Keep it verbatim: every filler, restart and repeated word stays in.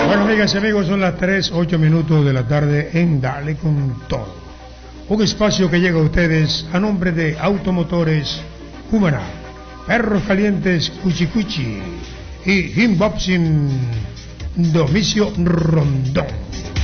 Bueno, amigas y amigos, son las tres, ocho minutos de la tarde en Dale con Todo. Un espacio que llega a ustedes a nombre de Automotores Humana, Perros Calientes Cuchi Cuchi y Himboxing Domicio Rondón.